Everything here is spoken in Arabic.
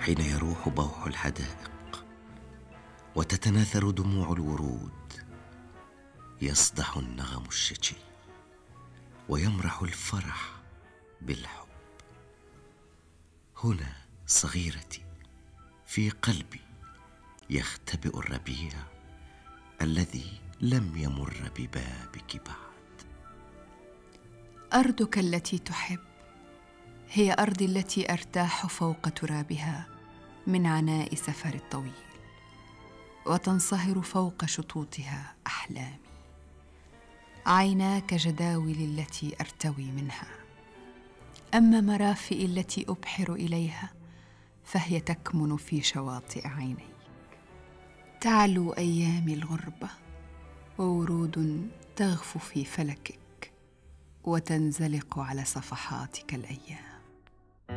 حين يروح بوح الحدائق وتتناثر دموع الورود، يصدح النغم الشجي ويمرح الفرح بالحب. هنا صغيرتي في قلبي يختبئ الربيع الذي لم يمر ببابك بعد. أرضك التي تحب هي أرضي التي أرتاح فوق ترابها من عناء سفر الطويل، وتنصهر فوق شطوطها أحلامي. عيناك جداول التي أرتوي منها، أما مرافئي التي أبحر إليها فهي تكمن في شواطئ عينيك. تعلو أيامي الغربة وورود تغفو في فلكك، وتنزلق على صفحاتك الأيام.